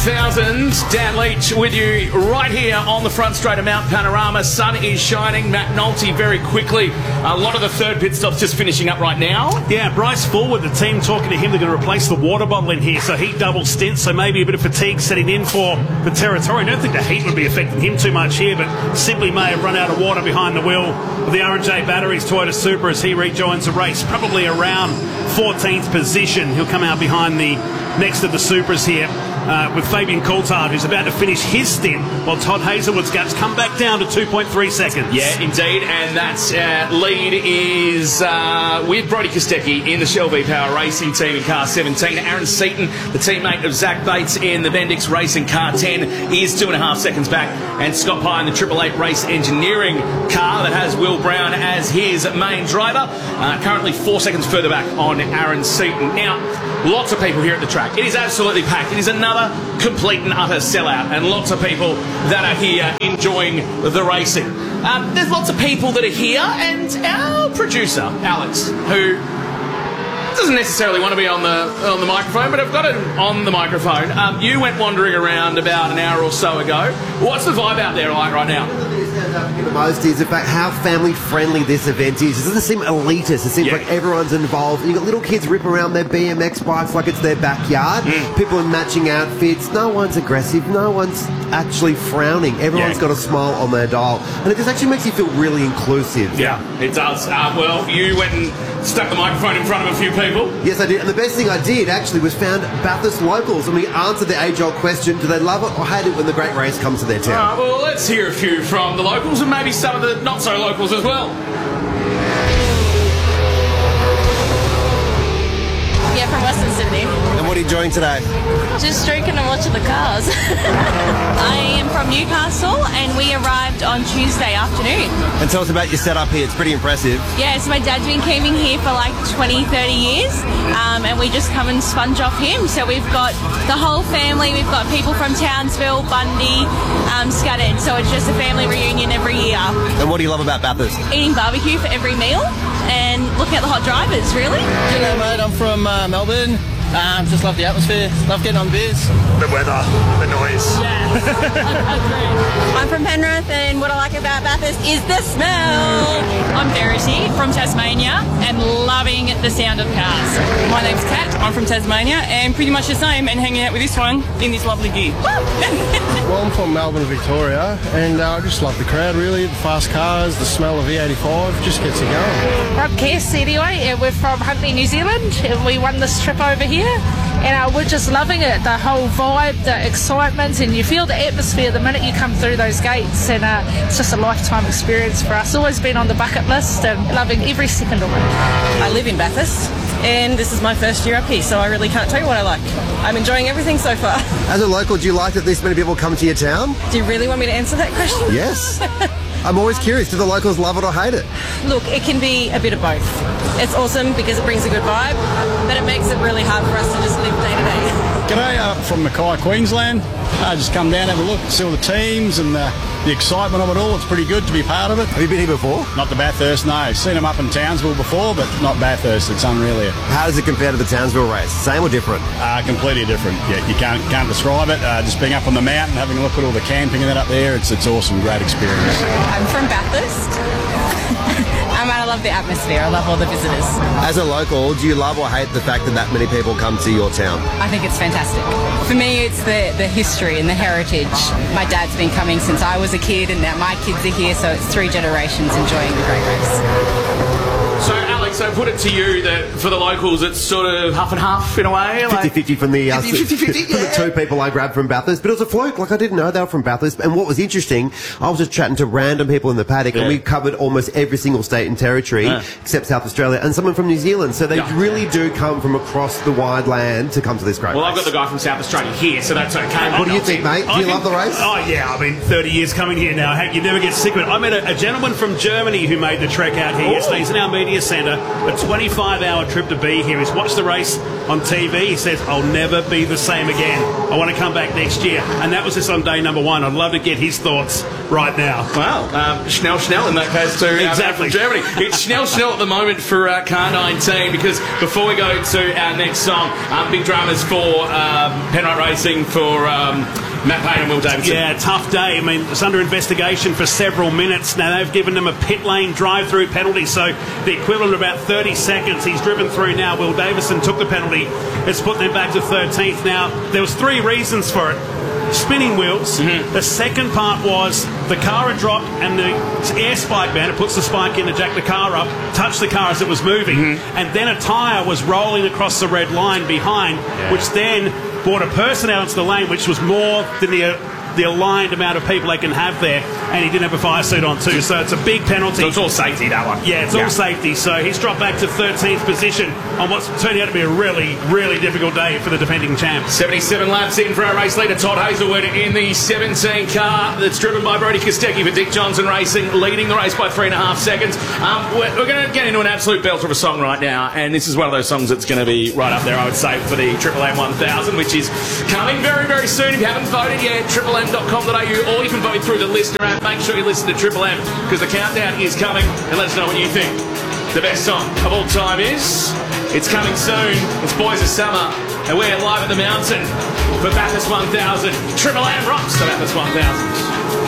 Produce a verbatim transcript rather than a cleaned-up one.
thousand. Dan Leach with you right here on the front straight of Mount Panorama. Sun is shining. Matt Nolte very quickly. A lot of the third pit stops just finishing up right now. Yeah, Bryce Forward, the team talking to him, they're going to replace the water bottle in here, so heat double stint, so maybe a bit of fatigue setting in for the Territory. I don't think the heat would be affecting him too much here, but simply may have run out of water behind the wheel of the R and J Batteries Toyota Supra as he rejoins the race, probably around fourteenth position. He'll come out behind the next of the Supras here. Uh, with Fabian Coulthard, who's about to finish his stint, while Todd Hazelwood's gaps come back down to two point three seconds. Yeah, indeed, and that uh, lead is uh, with Brodie Kostecki in the Shell V-Power Racing team in car seventeen. Aaron Seaton, the teammate of Zach Bates in the Bendix Racing car ten, is two and a half seconds back, and Scott Pye in the Triple Eight Race Engineering car that has Will Brown as his main driver, uh, currently four seconds further back on Aaron Seaton. Now, lots of people here at the track. It is absolutely packed. It is another complete and utter sellout, and lots of people that are here enjoying the racing. Um, there's lots of people that are here, and our producer, Alex, who doesn't necessarily want to be on the on the microphone, but I've got it on the microphone. Um, you went wandering around about an hour or so ago. What's the vibe out there like right now? The most is, in fact, how family-friendly this event is. It doesn't seem elitist. It seems yeah. like everyone's involved. You've got little kids rip around their B M X bikes like it's their backyard. Mm. People in matching outfits. No one's aggressive. No one's actually frowning. Everyone's yeah. got a smile on their dial. And it just actually makes you feel really inclusive. Yeah, it does. Uh, well, you went and stuck the microphone in front of a few people. Yes, I did. And the best thing I did, actually, was found Bathurst locals. And we answered the age-old question, do they love it or hate it when the great race comes to their town? Uh, well, let's hear a few from the locals and maybe some of the not-so-locals as well. Yeah, from Western Sydney. And what are you enjoying today? Just drinking and watching the cars. I am from Newcastle and we arrived on Tuesday afternoon. And tell us about your setup here. It's pretty impressive. Yeah, so my dad's been camping here for like twenty, thirty years um, and we just come and sponge off him. So we've got the whole family. We've got people from Townsville, Bundy, um, scattered. So it's just a family reunion every year. And what do you love about Bathurst? Eating barbecue for every meal and looking at the hot drivers, really. Hello, mate. I'm from uh, Melbourne. Um, just love the atmosphere, love getting on beers. The weather, the noise. Yeah, agreed. I'm from Penrith, and what I like about Bathurst is the smell. I'm Verity from Tasmania and loving the sound of cars. My name's Kat, I'm from Tasmania and pretty much the same, and hanging out with this one in this lovely gear. Well, I'm from Melbourne, Victoria, and uh, I just love the crowd really, the fast cars, the smell of V eighty-five, just gets you going. I'm Cass anyway, and we're from Huntley, New Zealand, and we won this trip over here. And uh, we're just loving it, the whole vibe, the excitement, and you feel the atmosphere the minute you come through those gates, and uh, it's just a lifetime experience for us. Always been on the bucket list and loving every second of it. I live in Bathurst and this is my first year up here, so I really can't tell you what I like. I'm enjoying everything so far. As a local, do you like that this many people come to your town? Do you really want me to answer that question? Yes. I'm always curious, do the locals love it or hate it? Look, it can be a bit of both. It's awesome because it brings a good vibe, but it makes it really hard for us to just live day to day. G'day, uh, from Mackay, Queensland. I uh, just come down, have a look, see all the teams and uh, the excitement of it all. It's pretty good to be part of it. Have you been here before? Not the Bathurst, no. Seen them up in Townsville before, but not Bathurst. It's unreal here. How does it compare to the Townsville race? Same or different? Uh, completely different. Yeah, you can't can't describe it. Uh, just being up on the mountain, having a look at all the camping and that up there, it's it's awesome, great experience. I'm from Bathurst. um, I love the atmosphere. I love all the visitors. As a local, do you love or hate the fact that that many people come to your town? I think it's fantastic. For me, it's the, the history and the heritage. My dad's been coming since I was a kid, and now my kids are here, so it's three generations enjoying the great race. So, Alex, I put it to you that for the locals, it's sort of half and half in a way. fifty-fifty like, from the uh, fifty fifty, from yeah. the two people I grabbed from Bathurst, but it was a fluke. Like I didn't know they were from Bathurst. And what was interesting, I was just chatting to random people in the paddock, yeah. and we covered almost every single state and territory yeah. except South Australia, and someone from New Zealand. So they yeah. really do come from across the wide land to come to this great well, race. I've got the guy from South Australia here, so that's okay. What do you think, mate? Do I you think, love the race? Oh yeah, I mean, thirty years coming here now. Heck, you never get sick of it. I met a, a gentleman from Germany who made the trek out here Ooh. yesterday. He's in our media centre. a twenty-five hour trip to be here. He's watched the race on T V. He says, I'll never be the same again. I want to come back next year. And that was just on day number one. I'd love to get his thoughts right now. Well, um, Schnell Schnell in that case too. Exactly. Uh, from Germany. It's Schnell Schnell at the moment for uh, car nineteen, because before we go to our next song, um, big dramas for um, Penrite Racing for um, Matt Payne and Will Davidson. Yeah, tough day. I mean, it's under investigation for several minutes. Now, they've given them a pit lane drive-through penalty, so the equivalent of about thirty seconds. He's driven through now. Will Davidson took the penalty. It's put them back to thirteenth. Now, there was three reasons for it. Spinning wheels. Mm-hmm. The second part was the car had dropped and the air spike band, it puts the spike in to jack the car up, touched the car as it was moving, mm-hmm. and then a tyre was rolling across the red line behind, yeah. which then brought a person out into the lane, which was more than the uh, the aligned amount of people they can have there, and he didn't have a fire suit on too, so it's a big penalty. So it's all safety, that one. Yeah, it's yeah. all safety, so he's dropped back to thirteenth position on what's turning out to be a really, really difficult day for the defending champ. seventy-seven laps in for our race leader, Todd Hazelwood, in the seventeen car that's driven by Brody Kostecki for Dick Johnson Racing, leading the race by three and a half seconds. Um, we're we're going to get into an absolute belter of a song right now, and this is one of those songs that's going to be right up there, I would say, for the Triple M one thousand, which is coming very, very soon. If you haven't voted yet, triple M dot com dot A U, or you can vote through the Listener app. Make sure you listen to Triple M, because the countdown is coming, and let us know what you think the best song of all time is. It's coming soon. It's Boys of Summer, and we're live at the mountain for Bathurst one thousand. Triple M rocks the Bathurst one thousand.